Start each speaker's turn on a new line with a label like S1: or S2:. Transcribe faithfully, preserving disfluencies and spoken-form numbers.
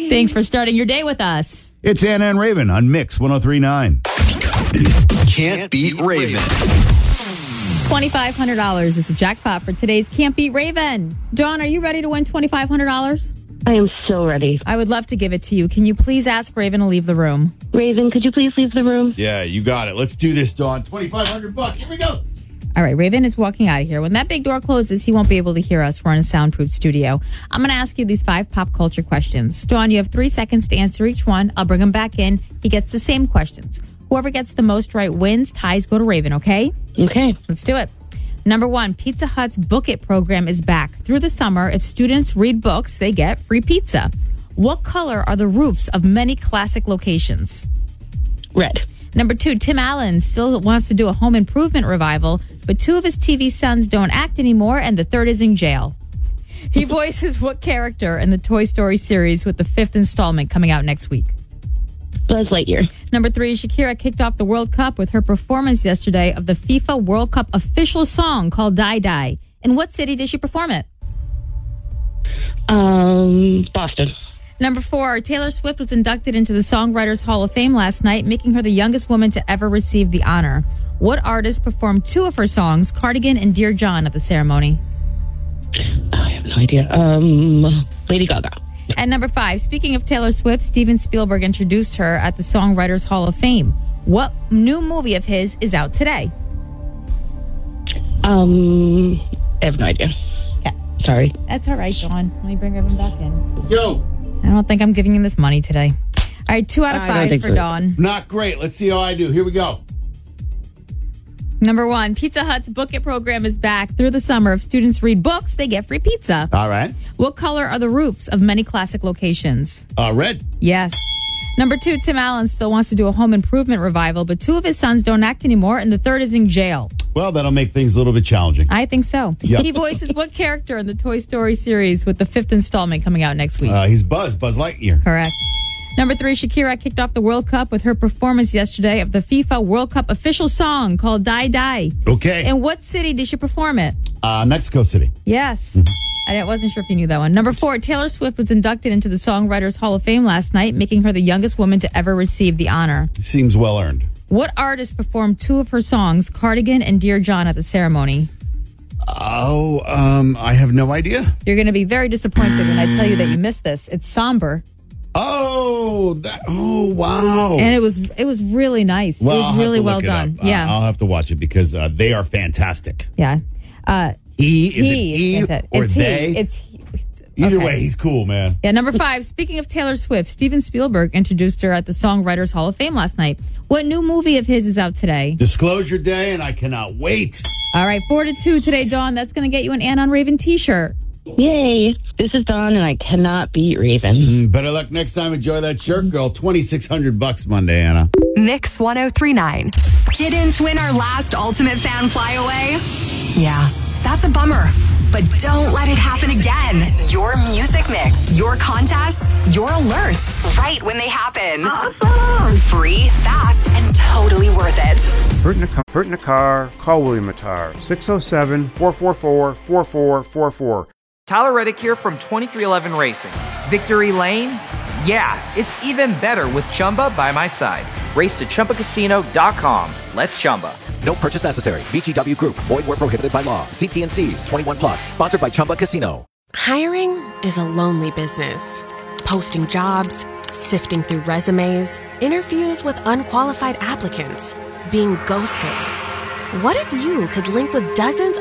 S1: Thanks for starting your day with us.
S2: It's Anna and Raven on Mix one oh three point nine.
S3: Can't beat Raven.
S1: twenty-five hundred dollars is the jackpot for today's Can't Beat Raven. Dawn, are you ready to win twenty-five hundred dollars?
S4: I am so ready.
S1: I would love to give it to you. Can you please ask Raven to leave the room?
S4: Raven, could you please leave the room?
S2: Yeah, you got it. Let's do this, Dawn. twenty-five hundred bucks. Here we go.
S1: All right, Raven is walking out of here. When that big door closes, he won't be able to hear us. We're in a soundproof studio. I'm going to ask you these five pop culture questions. Dawn, you have three seconds to answer each one. I'll bring him back in. He gets the same questions. Whoever gets the most right wins. Ties go to Raven, okay?
S4: Okay.
S1: Let's do it. Number one, Pizza Hut's Book It program is back. Through the summer, if students read books, they get free pizza. What color are the roofs of many classic locations?
S4: Red.
S1: Number two, Tim Allen still wants to do a home improvement revival, but two of his T V sons don't act anymore, and the third is in jail. He voices what character in the Toy Story series with the fifth installment coming out next week?
S4: Buzz Lightyear.
S1: Number three, Shakira kicked off the World Cup with her performance yesterday of the FIFA World Cup official song called Die Die. In what city did she perform it?
S4: Um, Boston.
S1: Number four, Taylor Swift was inducted into the Songwriters Hall of Fame last night, making her the youngest woman to ever receive the honor. What artist performed two of her songs, Cardigan and Dear John, at the ceremony?
S4: I have no idea. Um, Lady Gaga.
S1: And number five, speaking of Taylor Swift, Steven Spielberg introduced her at the Songwriters Hall of Fame. What new movie of his is out today?
S4: Um, I have no idea.
S1: Okay.
S4: Sorry.
S1: That's all right, Dawn. Let me bring everyone back in.
S2: Yo.
S1: I don't think I'm giving you this money today. All right, two out of
S4: I don't
S1: five
S4: think
S1: for
S4: so.
S1: Dawn.
S2: Not great. Let's see how I do. Here we go.
S1: Number one, Pizza Hut's Book It program is back. Through the summer, if students read books, they get free pizza.
S2: All right.
S1: What color are the roofs of many classic locations?
S2: Uh, red.
S1: Yes. Number two, Tim Allen still wants to do a home improvement revival, but two of his sons don't act anymore, and the third is in jail.
S2: Well, that'll make things a little bit challenging.
S1: I think so.
S2: Yep.
S1: He voices what character in the Toy Story series with the fifth installment coming out next week?
S2: Uh, he's Buzz, Buzz Lightyear.
S1: Correct. Number three, Shakira kicked off the World Cup with her performance yesterday of the FIFA World Cup official song called Die Die.
S2: Okay.
S1: In what city did she perform it?
S2: Uh, Mexico City.
S1: Yes. I wasn't sure if you knew that one. Number four, Taylor Swift was inducted into the Songwriters Hall of Fame last night, making her the youngest woman to ever receive the honor.
S2: Seems well earned.
S1: What artist performed two of her songs, Cardigan and Dear John, at the ceremony?
S2: Oh, um, I have no idea.
S1: You're going to be very disappointed when I tell you that you missed this. It's Somber.
S2: Oh, that, oh, wow.
S1: And it was it was really nice.
S2: Well,
S1: it was
S2: I'll have
S1: really
S2: to
S1: well
S2: look it
S1: done.
S2: up. Uh,
S1: Yeah.
S2: I'll have to watch it because uh, they are fantastic.
S1: Yeah. Uh,
S2: He, is
S1: he
S2: it he
S1: is fantastic.
S2: or
S1: it's
S2: they?
S1: He. It's he.
S2: Either
S1: okay.
S2: way, he's cool, man.
S1: Yeah, number five, speaking of Taylor Swift, Steven Spielberg introduced her at the Songwriters Hall of Fame last night. What new movie of his is out today?
S2: Disclosure Day, and I cannot wait.
S1: All right, four to two today, Dawn. That's going to get you an Ann on Raven t-shirt.
S4: Yay. This is Dawn, and I cannot beat Raven.
S2: Mm, better luck next time. Enjoy that shirt, girl. twenty-six hundred bucks Monday, Anna.
S5: Mix one oh three point nine. Didn't win our last Ultimate Fan Flyaway? Yeah, that's a bummer. But don't let it happen again. Your music mix, your contests, your alerts, right when they happen. Awesome. Free, fast, and totally worth it.
S6: Hurt in a car, hurt in a car, call William Attar. six oh seven, four four four, four four four four.
S7: Tyler Reddick here from twenty-three eleven Racing. Victory Lane? Yeah, it's even better with Chumba by my side. Race to Chumba Casino dot com. Let's Chumba.
S8: No purchase necessary. V G W Group. Void where prohibited by law. See T and C's. twenty-one plus. Sponsored by Chumba Casino.
S9: Hiring is a lonely business. Posting jobs, sifting through resumes, interviews with unqualified applicants, being ghosted. What if you could link with dozens